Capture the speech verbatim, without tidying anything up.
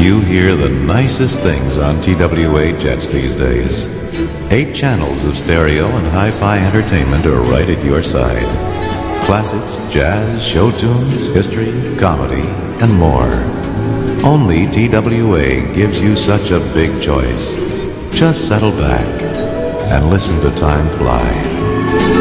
You hear the nicest things on T W A jets these days. Eight channels of stereo and hi-fi entertainment are right at your side. Classics, jazz, show tunes, history, comedy, and more. Only T W A gives you such a big choice. Just settle back and listen to time fly.